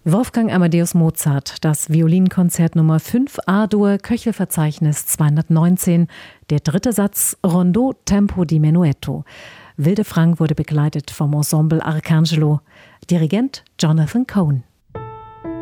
Wolfgang Amadeus Mozart, das Violinkonzert Nummer 5 A-Dur, Köchelverzeichnis 219, der dritte Satz, Rondo Tempo di Menuetto. Wilde Frank wurde begleitet vom Ensemble Arcangelo. Dirigent Jonathan Cohen.